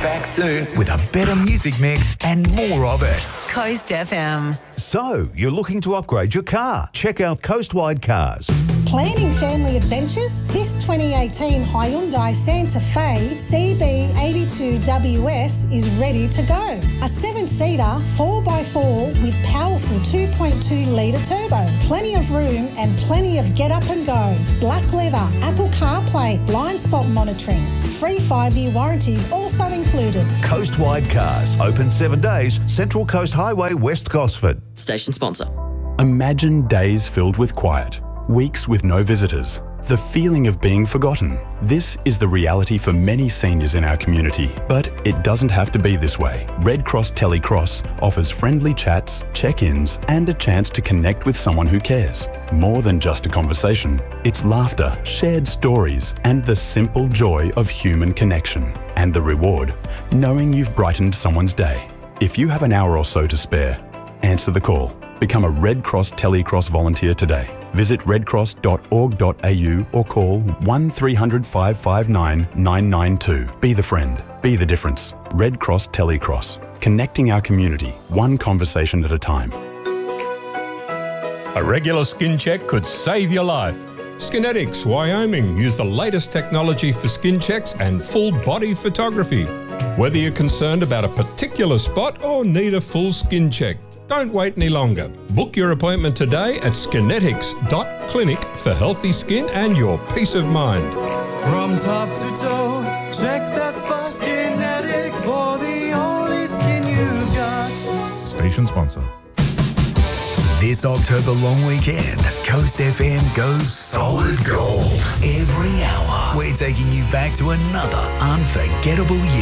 back soon with a better music mix and more of it. Coast FM. So, you're looking to upgrade your car? Check out Coastwide Cars. Planning family adventures? This 2018 Hyundai Santa Fe CB82WS is ready to go. A 7-seater 4x4 with powerful 2.2 litre turbo. Plenty of room and plenty of get up and go. Black leather, Apple CarPlay, blind spot monitoring. Free 5-year warranties also included. Coastwide Cars. Open 7 days. Central Coast Highway, West Gosford. Station sponsor. Imagine days filled with quiet, weeks with no visitors, the feeling of being forgotten. This is the reality for many seniors in our community, but it doesn't have to be this way. Red Cross Telecross offers friendly chats, check-ins, and a chance to connect with someone who cares. More than just a conversation, it's laughter, shared stories, and the simple joy of human connection. And the reward, knowing you've brightened someone's day. If you have an hour or so to spare, answer the call. Become a Red Cross Telecross volunteer today. Visit redcross.org.au or call 1300 559 992. Be the friend. Be the difference. Red Cross Telecross. Connecting our community, one conversation at a time. A regular skin check could save your life. Skinetics Wyoming use the latest technology for skin checks and full body photography. Whether you're concerned about a particular spot or need a full skin check, don't wait any longer. Book your appointment today at skinetics.clinic for healthy skin and your peace of mind. From top to toe, check that spot. Skinetics for the only skin you've got. Station sponsor. This October long weekend, Coast FM goes solid gold. Every hour, we're taking you back to another unforgettable year.